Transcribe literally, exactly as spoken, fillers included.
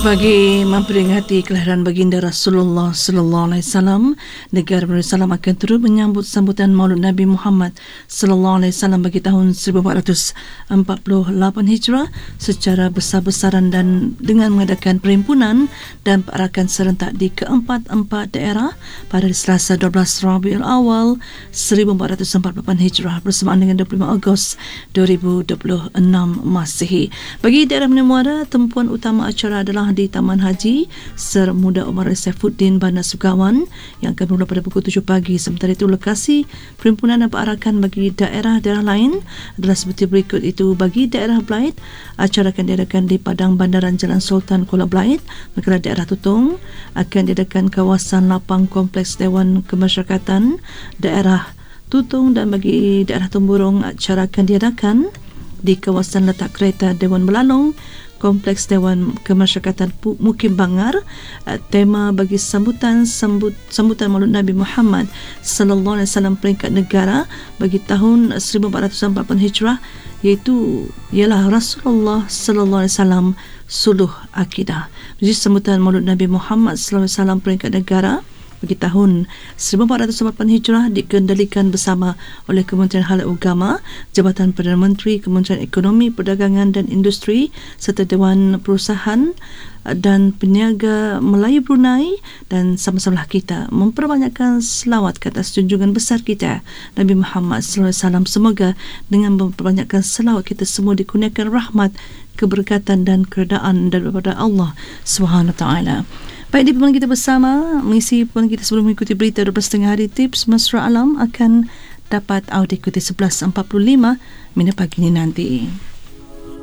Bagi memperingati kelahiran baginda Rasulullah sallallahu alaihi wasallam, negara Darussalam akan turut menyambut sambutan Maulid Nabi Muhammad sallallahu alaihi wasallam bagi tahun seribu empat ratus empat puluh lapan Hijrah secara besar-besaran dan dengan mengadakan perhimpunan dan perarakan serentak di keempat-empat daerah pada Selasa dua belas Rabiul Awal seribu empat ratus empat puluh lapan Hijrah bersamaan dengan dua puluh lima Ogos dua ribu dua puluh enam Masihi. Bagi daerah Menemuara, tumpuan utama acara adalah di Taman Haji Ser Muda Omar Saifuddin Bandar Sukawan yang akan bermula pada pukul tujuh pagi. Sementara itu, lokasi perhimpunan dan perarakan bagi daerah-daerah lain adalah seperti berikut itu. Bagi daerah Belait, acara akan diadakan di Padang Bandaran Jalan Sultan Kuala Belait. Manakala daerah Tutong akan diadakan kawasan lapang Kompleks Dewan Kemasyarakatan daerah Tutong, dan bagi daerah Temburong acara akan diadakan di kawasan letak kereta Dewan Melalong Kompleks Dewan Kemasyarakatan Mukim Bangar. Tema bagi sambutan sambut, sambutan Maulid Nabi Muhammad sallallahu alaihi wasallam peringkat negara bagi tahun seribu empat ratus empat puluh Hijrah iaitu ialah Rasulullah sallallahu alaihi wasallam suluh akidah. Jadi sambutan Maulid Nabi Muhammad sallallahu alaihi wasallam peringkat negara bagi tahun seribu empat ratus empat puluh Hijrah dikendalikan bersama oleh Kementerian Hal Agama, Jabatan Perdana Menteri, Kementerian Ekonomi, Perdagangan dan Industri serta Dewan Perusahaan dan Peniaga Melayu Brunei, dan sama-sama kita memperbanyakkan selawat ke atas junjungan besar kita Nabi Muhammad sallallahu alaihi wasallam. Semoga dengan memperbanyakkan selawat kita semua dikurniakan rahmat, keberkatan dan keredaan daripada Allah Subhanahu Wa Taala. Baik, di pertemuan kita bersama, mengisi pertemuan kita sebelum mengikuti berita dua belas tiga puluh hari tips mesra alam akan dapat audio ikuti sebelas empat puluh lima minit pagi ini nanti.